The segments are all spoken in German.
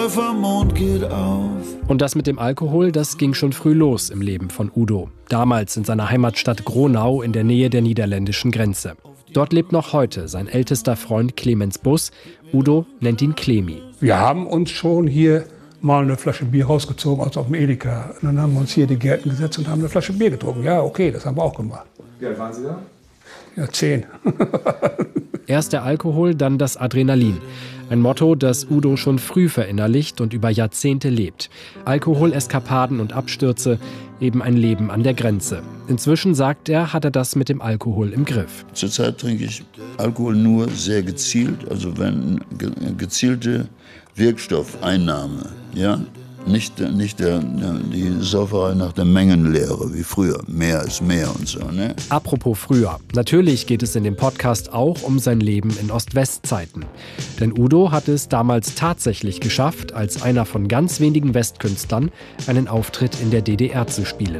Säufermond geht auf. Und das mit dem Alkohol, das ging schon früh los im Leben von Udo. Damals in seiner Heimatstadt Gronau in der Nähe der niederländischen Grenze. Dort lebt noch heute sein ältester Freund Clemens Bus. Udo nennt ihn Clemi. Wir haben uns schon hier mal eine Flasche Bier rausgezogen aus auf dem Edeka. Und dann haben wir uns hier die Gärten gesetzt und haben eine Flasche Bier getrunken. Ja, okay, das haben wir auch gemacht. Wie alt waren Sie da? Ja, 10. Erst der Alkohol, dann das Adrenalin. Ein Motto, das Udo schon früh verinnerlicht und über Jahrzehnte lebt. Alkoholeskapaden und Abstürze, eben ein Leben an der Grenze. Inzwischen, sagt er, hat er das mit dem Alkohol im Griff. Zurzeit trinke ich Alkohol nur sehr gezielt, also wenn gezielte Wirkstoffeinnahme, ja. Nicht die Sauferei nach der Mengenlehre wie früher. Mehr ist mehr und so, ne? Apropos früher. Natürlich geht es in dem Podcast auch um sein Leben in Ost-West-Zeiten. Denn Udo hat es damals tatsächlich geschafft, als einer von ganz wenigen Westkünstlern einen Auftritt in der DDR zu spielen.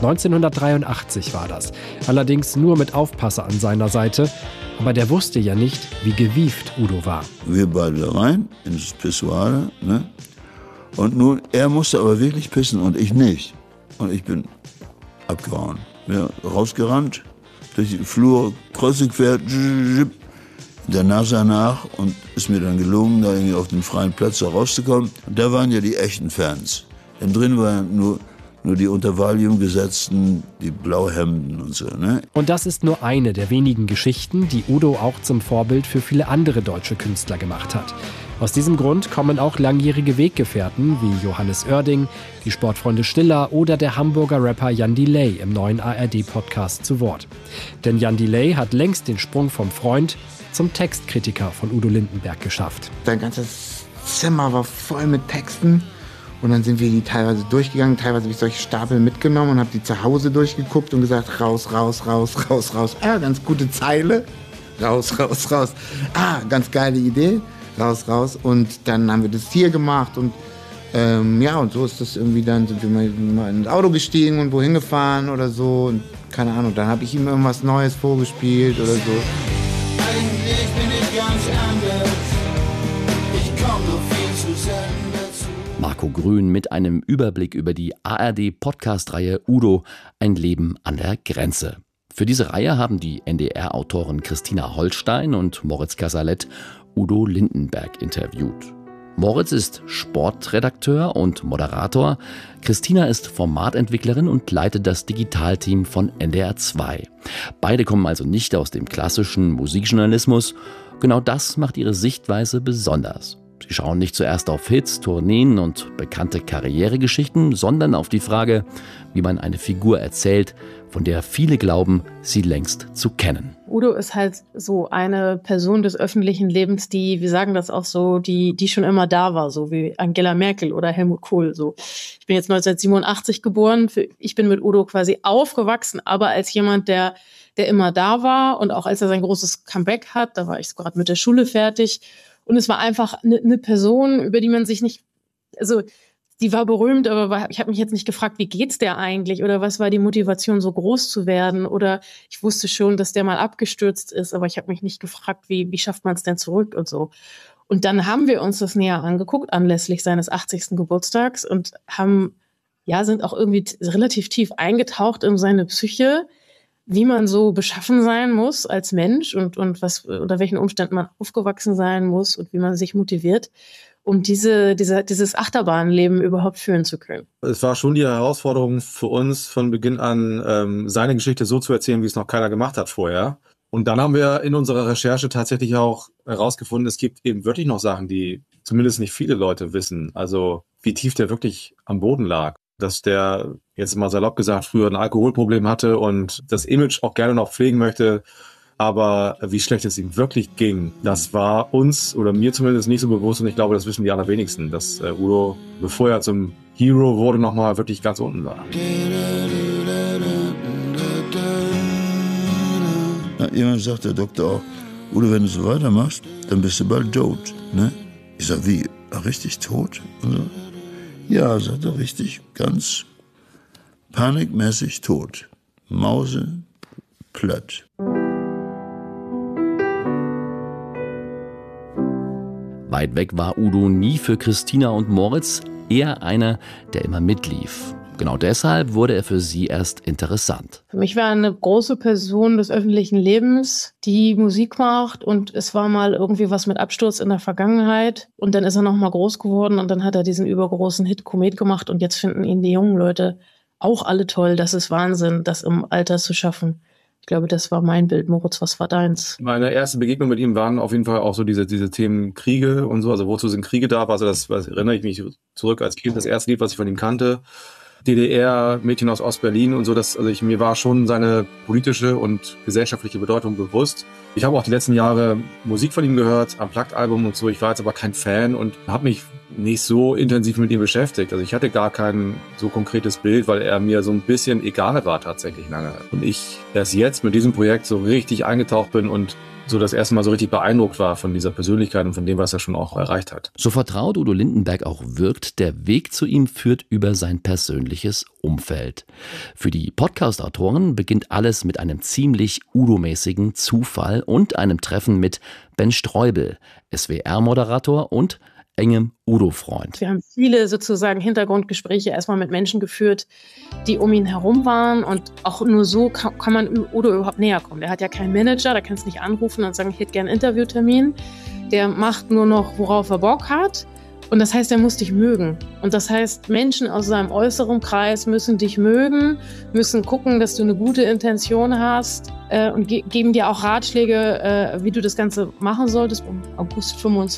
1983 war das. Allerdings nur mit Aufpasser an seiner Seite. Aber der wusste ja nicht, wie gewieft Udo war. Wir beide rein ins Pissoir, ne? Und nun, er musste aber wirklich pissen und ich nicht. Und ich bin abgehauen. Ja, rausgerannt, durch die Flur, kreuz und quer, der Nase nach und ist mir dann gelungen, da irgendwie auf den freien Platz da rauszukommen. Und da waren ja die echten Fans. Denn drin waren nur die unter Valium gesetzten, die Blauhemden und so, ne? Und das ist nur eine der wenigen Geschichten, die Udo auch zum Vorbild für viele andere deutsche Künstler gemacht hat. Aus diesem Grund kommen auch langjährige Weggefährten wie Johannes Oerding, die Sportfreunde Stiller oder der Hamburger Rapper Jan Delay im neuen ARD-Podcast zu Wort. Denn Jan Delay hat längst den Sprung vom Freund zum Textkritiker von Udo Lindenberg geschafft. Sein ganzes Zimmer war voll mit Texten. Und dann sind wir die teilweise durchgegangen. Teilweise habe ich solche Stapel mitgenommen und habe die zu Hause durchgeguckt und gesagt, raus, raus, raus, raus, raus. Ah, ganz gute Zeile. Raus, raus, raus. Ah, ganz geile Idee. Raus, raus. Und dann haben wir das hier gemacht. Und ja, und so ist das irgendwie dann, sind wir mal ins Auto gestiegen und wohin gefahren oder so. Und keine Ahnung, dann habe ich ihm irgendwas Neues vorgespielt oder so. Eigentlich bin ich ganz anders. Ich komm nur viel zu selten dazu. Marco Grün mit einem Überblick über die ARD-Podcast-Reihe Udo, ein Leben an der Grenze. Für diese Reihe haben die NDR-Autoren Christina Holstein und Moritz Casalet Udo Lindenberg interviewt. Moritz ist Sportredakteur und Moderator. Christina ist Formatentwicklerin und leitet das Digitalteam von NDR 2. Beide kommen also nicht aus dem klassischen Musikjournalismus. Genau das macht ihre Sichtweise besonders. Sie schauen nicht zuerst auf Hits, Tourneen und bekannte Karrieregeschichten, sondern auf die Frage, wie man eine Figur erzählt, von der viele glauben, sie längst zu kennen. Udo ist halt so eine Person des öffentlichen Lebens, die, wir sagen das auch so, die schon immer da war, so wie Angela Merkel oder Helmut Kohl. So. Ich bin jetzt 1987 geboren, ich bin mit Udo quasi aufgewachsen, aber als jemand, der immer da war und auch als er sein großes Comeback hat, da war ich gerade mit der Schule fertig. Und es war einfach eine Person, über die man sich nicht, also die war berühmt, aber ich habe mich jetzt nicht gefragt, wie geht's der eigentlich? Oder was war die Motivation, so groß zu werden? Oder ich wusste schon, dass der mal abgestürzt ist, aber ich habe mich nicht gefragt, wie schafft man es denn zurück und so. Und dann haben wir uns das näher angeguckt, anlässlich seines 80. Geburtstags und sind auch irgendwie relativ tief eingetaucht in seine Psyche, wie man so beschaffen sein muss als Mensch und was, unter welchen Umständen man aufgewachsen sein muss und wie man sich motiviert, um dieses Achterbahnleben überhaupt führen zu können. Es war schon die Herausforderung für uns von Beginn an, seine Geschichte so zu erzählen, wie es noch keiner gemacht hat vorher. Und dann haben wir in unserer Recherche tatsächlich auch herausgefunden, es gibt eben wirklich noch Sachen, die zumindest nicht viele Leute wissen. Also wie tief der wirklich am Boden lag. Dass der, jetzt mal salopp gesagt, früher ein Alkoholproblem hatte und das Image auch gerne noch pflegen möchte. Aber wie schlecht es ihm wirklich ging, das war uns oder mir zumindest nicht so bewusst. Und ich glaube, das wissen die allerwenigsten, dass Udo, bevor er zum Hero wurde, nochmal wirklich ganz unten war. Na, jemand sagt, der Doktor auch, Udo, wenn du so weitermachst, dann bist du bald tot. Ne? Ich sag, wie? Richtig tot? Und so. Ja, sagt er, richtig, ganz panikmäßig tot. Mauseplatt. Weit weg war Udo nie für Christina und Moritz, eher einer, der immer mitlief. Genau deshalb wurde er für sie erst interessant. Für mich war eine große Person des öffentlichen Lebens, die Musik macht, und es war mal irgendwie was mit Absturz in der Vergangenheit und dann ist er noch mal groß geworden und dann hat er diesen übergroßen Hit Komet gemacht und jetzt finden ihn die jungen Leute auch alle toll. Das ist Wahnsinn, das im Alter zu schaffen. Ich glaube, das war mein Bild. Moritz, was war deins? Meine erste Begegnung mit ihm waren auf jeden Fall auch so diese Themen Kriege und so. Also wozu sind Kriege da? Also das erinnere ich mich zurück als Kind. Das erste Lied, was ich von ihm kannte. DDR, Mädchen aus Ostberlin und so. Mir war schon seine politische und gesellschaftliche Bedeutung bewusst. Ich habe auch die letzten Jahre Musik von ihm gehört, Unplugged-Album und so. Ich war jetzt aber kein Fan und habe mich nicht so intensiv mit ihm beschäftigt. Also ich hatte gar kein so konkretes Bild, weil er mir so ein bisschen egal war tatsächlich lange. Und ich erst jetzt mit diesem Projekt so richtig eingetaucht bin und so das erste Mal so richtig beeindruckt war von dieser Persönlichkeit und von dem, was er schon auch erreicht hat. So vertraut Udo Lindenberg auch wirkt, der Weg zu ihm führt über sein persönliches Umfeld. Für die Podcast-Autoren beginnt alles mit einem ziemlich Udo-mäßigen Zufall und einem Treffen mit Ben Streubel, SWR-Moderator und engem Udo-Freund. Wir haben viele sozusagen Hintergrundgespräche erstmal mit Menschen geführt, die um ihn herum waren, und auch nur so kann man Udo überhaupt näher kommen. Der hat ja keinen Manager, da kannst du nicht anrufen und sagen, ich hätte gerne einen Interviewtermin. Der macht nur noch, worauf er Bock hat. Und das heißt, er muss dich mögen. Und das heißt, Menschen aus seinem äußeren Kreis müssen dich mögen, müssen gucken, dass du eine gute Intention hast und geben dir auch Ratschläge, wie du das Ganze machen solltest. Im August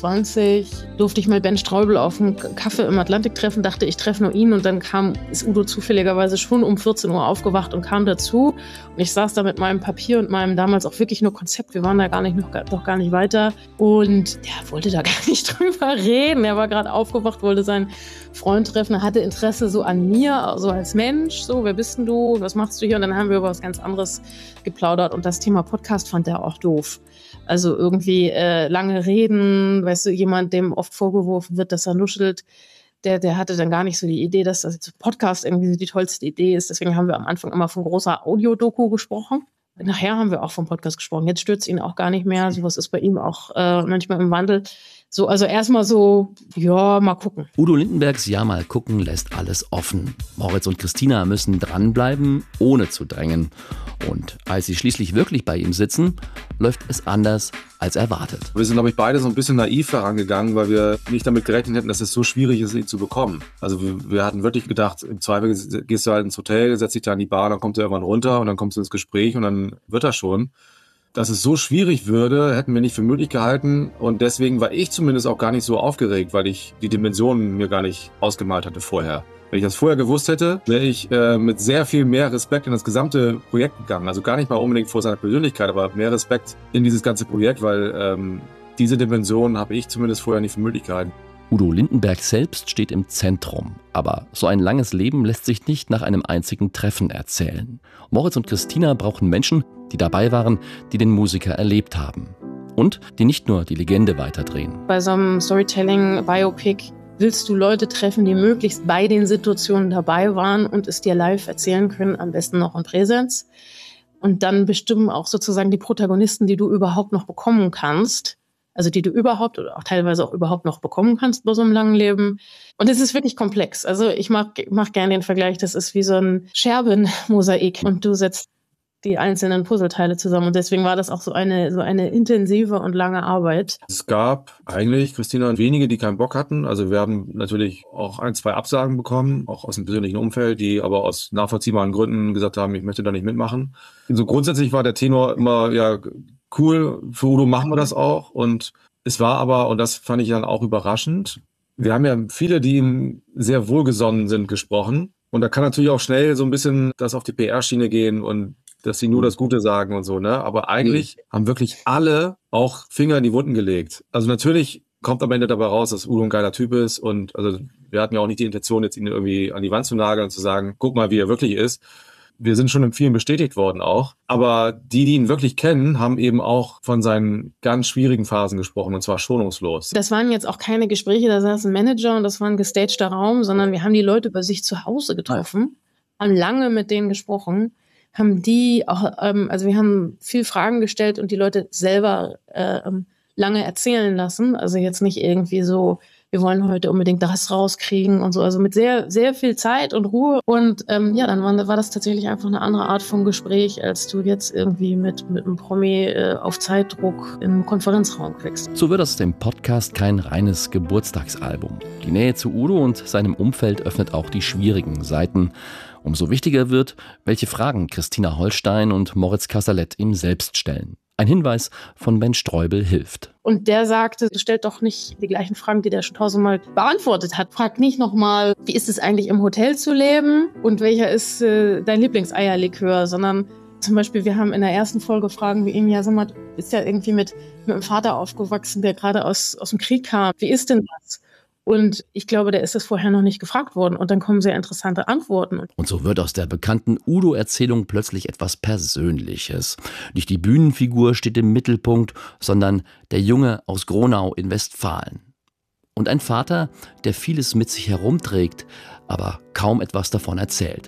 25 durfte ich mal Ben Streubel auf dem Kaffee im Atlantik treffen, dachte, ich treffe nur ihn. Und dann ist Udo zufälligerweise schon um 14 Uhr aufgewacht und kam dazu. Und ich saß da mit meinem Papier und meinem damals auch wirklich nur Konzept. Wir waren da noch gar nicht weiter. Und der wollte da gar nicht drüber reden. Er war gerade aufgewacht, wollte seinen Freund treffen, er hatte Interesse so an mir, so als Mensch, so, wer bist denn du, was machst du hier? Und dann haben wir über was ganz anderes geplaudert und das Thema Podcast fand er auch doof. Also irgendwie lange reden, weißt du, jemand, dem oft vorgeworfen wird, dass er nuschelt, der hatte dann gar nicht so die Idee, dass das jetzt Podcast irgendwie die tollste Idee ist. Deswegen haben wir am Anfang immer von großer Audiodoku gesprochen. Nachher haben wir auch vom Podcast gesprochen. Jetzt stört es ihn auch gar nicht mehr. Sowas ist bei ihm auch manchmal im Wandel. So, also erstmal so, ja, mal gucken. Udo Lindenbergs Ja, mal gucken lässt alles offen. Moritz und Christina müssen dranbleiben, ohne zu drängen. Und als sie schließlich wirklich bei ihm sitzen, läuft es anders als erwartet. Wir sind, glaube ich, beide so ein bisschen naiv herangegangen, weil wir nicht damit gerechnet hätten, dass es so schwierig ist, ihn zu bekommen. Also wir hatten wirklich gedacht, im Zweifel gehst du halt ins Hotel, setzt dich da in die Bar, dann kommt er irgendwann runter und dann kommst du ins Gespräch und dann wird er schon. Dass es so schwierig würde, hätten wir nicht für möglich gehalten. Und deswegen war ich zumindest auch gar nicht so aufgeregt, weil ich die Dimensionen mir gar nicht ausgemalt hatte vorher. Wenn ich das vorher gewusst hätte, wäre ich mit sehr viel mehr Respekt in das gesamte Projekt gegangen. Also gar nicht mal unbedingt vor seiner Persönlichkeit, aber mehr Respekt in dieses ganze Projekt, weil diese Dimensionen habe ich zumindest vorher nicht für möglich gehalten. Udo Lindenberg selbst steht im Zentrum. Aber so ein langes Leben lässt sich nicht nach einem einzigen Treffen erzählen. Moritz und Christina brauchen Menschen, die dabei waren, die den Musiker erlebt haben. Und die nicht nur die Legende weiterdrehen. Bei so einem Storytelling-Biopic willst du Leute treffen, die möglichst bei den Situationen dabei waren und es dir live erzählen können, am besten noch in Präsenz. Und dann bestimmen auch sozusagen die Protagonisten, die du überhaupt noch bekommen kannst. Also die du überhaupt oder auch teilweise auch überhaupt noch bekommen kannst bei so einem langen Leben. Und es ist wirklich komplex. Also ich mach gerne den Vergleich, das ist wie so ein Scherbenmosaik und du setzt die einzelnen Puzzleteile zusammen. Und deswegen war das auch so eine intensive und lange Arbeit. Es gab eigentlich, Christina, wenige, die keinen Bock hatten. Also wir haben natürlich auch 1, 2 Absagen bekommen, auch aus dem persönlichen Umfeld, die aber aus nachvollziehbaren Gründen gesagt haben, ich möchte da nicht mitmachen. So grundsätzlich war der Tenor immer, ja, cool, für Udo machen wir das auch. Und es war aber, und das fand ich dann auch überraschend, wir haben ja viele, die ihm sehr wohlgesonnen sind, gesprochen. Und da kann natürlich auch schnell so ein bisschen das auf die PR-Schiene gehen und dass sie nur das Gute sagen und so, ne? Aber eigentlich haben wirklich alle auch Finger in die Wunden gelegt. Also natürlich kommt am Ende dabei raus, dass Udo ein geiler Typ ist und also wir hatten ja auch nicht die Intention, jetzt ihn irgendwie an die Wand zu nageln und zu sagen, guck mal, wie er wirklich ist. Wir sind schon in vielen bestätigt worden auch. Aber die ihn wirklich kennen, haben eben auch von seinen ganz schwierigen Phasen gesprochen und zwar schonungslos. Das waren jetzt auch keine Gespräche, da saß ein Manager und das war ein gestagter Raum, sondern wir haben die Leute bei sich zu Hause getroffen, haben lange mit denen gesprochen, haben die auch, also wir haben viel Fragen gestellt und die Leute selber lange erzählen lassen. Also jetzt nicht irgendwie so, wir wollen heute unbedingt das rauskriegen und so. Also mit sehr, sehr viel Zeit und Ruhe. Und dann war das tatsächlich einfach eine andere Art von Gespräch, als du jetzt irgendwie mit einem Promi auf Zeitdruck in einen Konferenzraum kriegst. So wird aus dem Podcast kein reines Geburtstagsalbum. Die Nähe zu Udo und seinem Umfeld öffnet auch die schwierigen Seiten. Umso wichtiger wird, welche Fragen Christina Holstein und Moritz Casalet ihm selbst stellen. Ein Hinweis von Ben Streubel hilft. Und der sagte, stellt doch nicht die gleichen Fragen, die der schon tausendmal beantwortet hat. Frag nicht nochmal, wie ist es eigentlich im Hotel zu leben und welcher ist dein Lieblingseierlikör, sondern zum Beispiel, wir haben in der ersten Folge Fragen wie ihn, ja, sag mal, du bist ja irgendwie mit einem Vater aufgewachsen, der gerade aus dem Krieg kam. Wie ist denn das? Und ich glaube, der ist es vorher noch nicht gefragt worden. Und dann kommen sehr interessante Antworten. Und so wird aus der bekannten Udo-Erzählung plötzlich etwas Persönliches. Nicht die Bühnenfigur steht im Mittelpunkt, sondern der Junge aus Gronau in Westfalen. Und ein Vater, der vieles mit sich herumträgt, aber kaum etwas davon erzählt.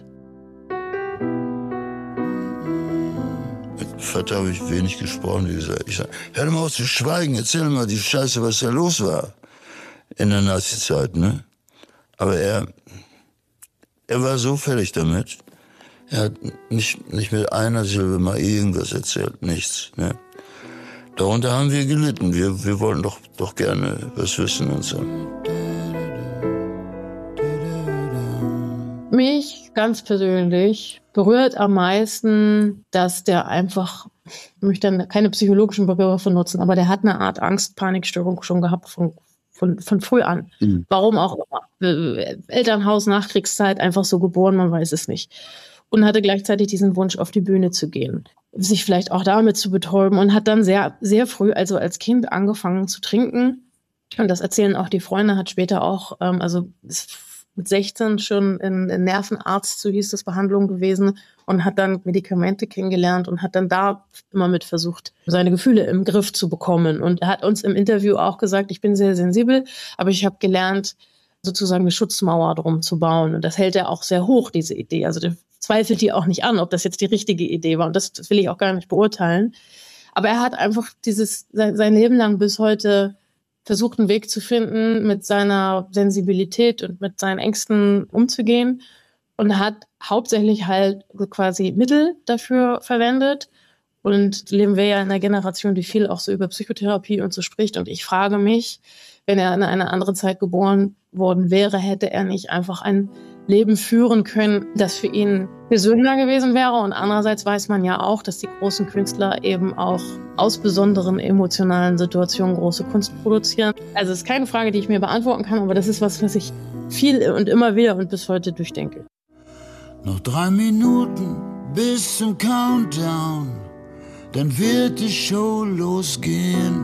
Mit Vater habe ich wenig gesprochen, wie gesagt. Ich sage, hör doch mal auf zu schweigen, erzähl mal die Scheiße, was da los war. In der Nazi-Zeit, ne? Aber er war so fertig damit. Er hat nicht mit einer Silbe mal irgendwas erzählt, nichts, ne? Darunter haben wir gelitten. Wir wollten doch gerne was wissen und so. Mich ganz persönlich berührt am meisten, dass der einfach, ich möchte dann keine psychologischen Begriffe nutzen, aber der hat eine Art Angst-Panikstörung schon gehabt von früh an. Mhm. Warum auch immer. Elternhaus, Nachkriegszeit, einfach so geboren, man weiß es nicht. Und hatte gleichzeitig diesen Wunsch, auf die Bühne zu gehen, sich vielleicht auch damit zu betäuben und hat dann sehr, sehr früh, also als Kind, angefangen zu trinken. Und das erzählen auch die Freunde, hat später auch, ist mit 16 schon in Nervenarzt, so hieß das, Behandlung gewesen und hat dann Medikamente kennengelernt und hat dann da immer mit versucht, seine Gefühle im Griff zu bekommen. Und er hat uns im Interview auch gesagt, ich bin sehr sensibel, aber ich habe gelernt, sozusagen eine Schutzmauer drum zu bauen. Und das hält er auch sehr hoch, diese Idee. Also der zweifelt die auch nicht an, ob das jetzt die richtige Idee war. Und das will ich auch gar nicht beurteilen. Aber er hat einfach sein Leben lang bis heute versucht, einen Weg zu finden, mit seiner Sensibilität und mit seinen Ängsten umzugehen und hat hauptsächlich halt quasi Mittel dafür verwendet. Und leben wir ja in einer Generation, die viel auch so über Psychotherapie und so spricht. Und ich frage mich, wenn er in einer anderen Zeit geboren worden wäre, hätte er nicht einfach ein Leben führen können, das für ihn gesünder gewesen wäre. Und andererseits weiß man ja auch, dass die großen Künstler eben auch aus besonderen emotionalen Situationen große Kunst produzieren. Also es ist keine Frage, die ich mir beantworten kann, aber das ist was ich viel und immer wieder und bis heute durchdenke. Noch 3 Minuten bis zum Countdown, dann wird die Show losgehen.